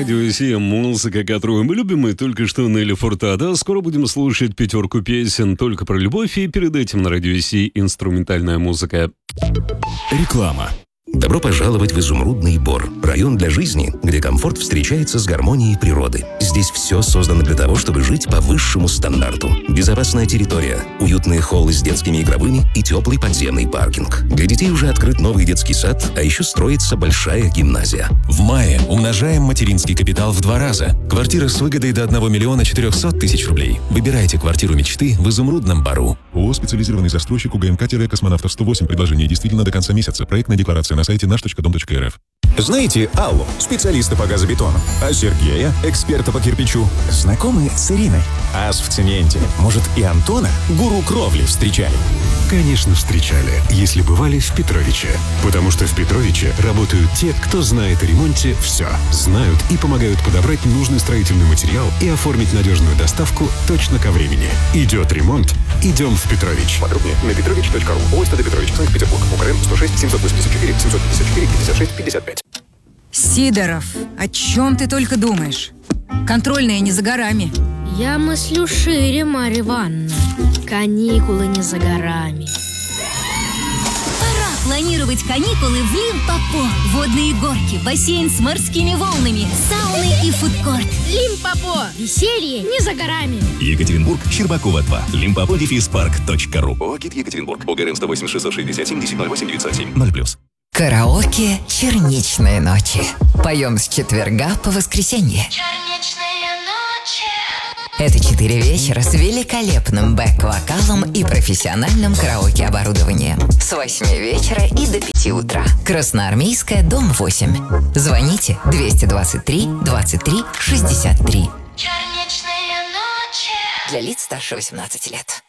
Радио 7, музыка, которую мы любим, и только что Нелли Фуртадо. Скоро будем слушать 5 песен только про любовь, и перед этим на Радио 7 инструментальная музыка. Реклама. Добро пожаловать в Изумрудный Бор. Район для жизни, где комфорт встречается с гармонией природы. Здесь все создано для того, чтобы жить по высшему стандарту. Безопасная территория, уютные холлы с детскими игровыми и теплый подземный паркинг. Для детей уже открыт новый детский сад, а еще строится большая гимназия. В мае умножаем материнский капитал в 2 раза. Квартира с выгодой до 1 миллиона 400 тысяч рублей. Выбирайте квартиру мечты в Изумрудном Бору. ООО «Специализированный застройщик УГМК-Космонавтов 108». Предложение действительно до конца месяца. Проектная декларация на сайте наш.дом.рф. Знаете Аллу, специалиста по газобетону? А Сергея, эксперта по кирпичу? Знакомы с Ириной? Ас в цементе. Может, и Антона, гуру кровли, встречали? Конечно, встречали, если бывали в Петровиче. Потому что в Петровиче работают те, кто знает о ремонте все. Знают и помогают подобрать нужный строительный материал и оформить надежную доставку точно ко времени. Идет ремонт, идем в Петрович. Подробнее на petrovich.ru. ОСТД Петрович, Санкт-Петербург. УКРН 106 784 754 56 55. Сидоров, о чем ты только думаешь? Контрольные не за горами. Я мыслю шире, Марья Ивановна. Каникулы не за горами. Пора планировать каникулы в Лимпопо. Водные горки, бассейн с морскими волнами, сауны и фудкорт. Лимпопо. Веселье не за горами. Екатеринбург, Щербакова 2. limpopo-park.ru. ОГИТ Екатеринбург. ОГРН 108 667 1008 907. 0+. Караоке «Черничные ночи». Поем с четверга по воскресенье. Черничные ночи. Это 4 вечера с великолепным бэк-вокалом и профессиональным караоке-оборудованием. С 8 вечера и до 5 утра. Красноармейская, дом 8. Звоните 223 23 63. Черничные ночи. Для лиц старше 18 лет.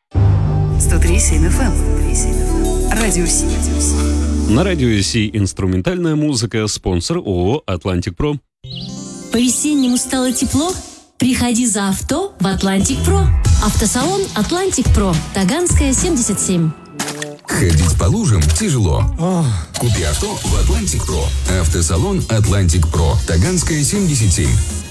103.7 FM. Радио 7. На Радио 7 инструментальная музыка, спонсор ООО «Атлантик Про». По-весеннему стало тепло? Приходи за авто в «Атлантик Про». Автосалон «Атлантик Про». Таганская, 77. Ходить по лужам тяжело. Купи авто в «Атлантик Про». Автосалон «Атлантик Про». Таганская, 77.